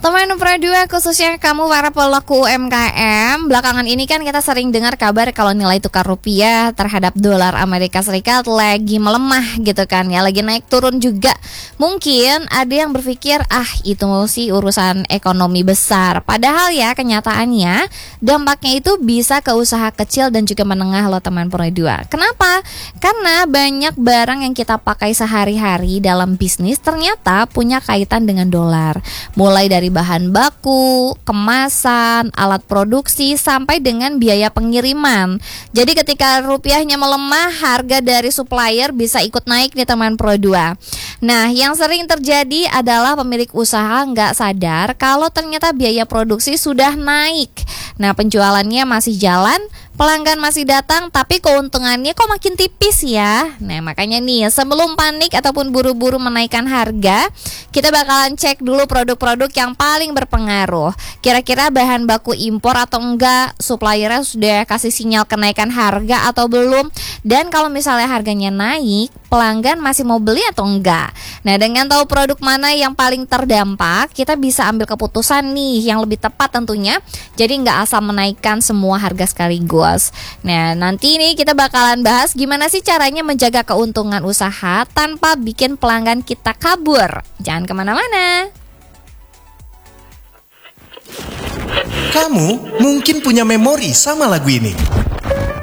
Teman Pro 2 khususnya kamu para pelaku UMKM, belakangan ini kan kita sering dengar kabar kalau nilai tukar rupiah terhadap dolar Amerika Serikat lagi melemah gitu kan ya, lagi naik turun juga. Mungkin ada yang berpikir itu sih urusan ekonomi besar. Padahal ya kenyataannya dampaknya itu bisa ke usaha kecil dan juga menengah loh teman Pro 2. Kenapa? Karena banyak barang yang kita pakai sehari-hari dalam bisnis ternyata punya kaitan dengan dolar. Mulai dari bahan baku, kemasan, alat produksi, sampai dengan biaya pengiriman. Jadi ketika rupiahnya melemah, harga dari supplier bisa ikut naik nih teman Pro 2. Nah, yang sering terjadi adalah pemilik usaha nggak sadar kalau ternyata biaya produksi sudah naik. Nah, penjualannya masih jalan, pelanggan masih datang, tapi keuntungannya kok makin tipis ya. Nah, makanya nih, sebelum panik ataupun buru-buru menaikkan harga, kita bakalan cek dulu produk-produk yang paling berpengaruh. Kira-kira bahan baku impor atau enggak, suppliernya sudah kasih sinyal kenaikan harga atau belum, dan kalau misalnya harganya naik, pelanggan masih mau beli atau enggak. Nah, dengan tahu produk mana yang paling terdampak, kita bisa ambil keputusan nih yang lebih tepat tentunya. Jadi nggak asal menaikkan semua harga sekaligus. Nah, nanti ini kita bakalan bahas gimana sih caranya menjaga keuntungan usaha tanpa bikin pelanggan kita kabur. Jangan kemana-mana. Kamu mungkin punya memori sama lagu ini.